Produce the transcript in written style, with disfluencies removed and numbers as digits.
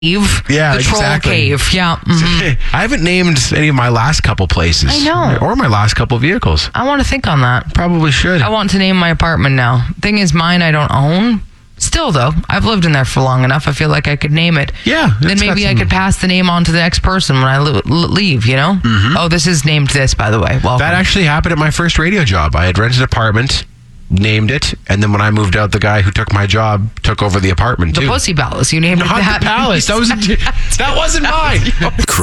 Cave. Yeah, the Troll exactly. Cave. Yeah. I haven't named any of my last couple places. I know. Or my last couple vehicles. I want to think on that. Probably should. I want to name my apartment now. Thing is, mine I don't own. Still, though, I've lived in there for long enough. I feel like I could name it. Yeah. Then maybe I could pass the name on to the next person when I leave, you know? Mm-hmm. Oh, this is named this, by the way. Welcome. That actually happened at my first radio job. I had rented an apartment, named it, and then when I moved out, the guy who took my job took over the apartment, too. The Pussy Palace. You named it Not that. the Palace. That wasn't mine.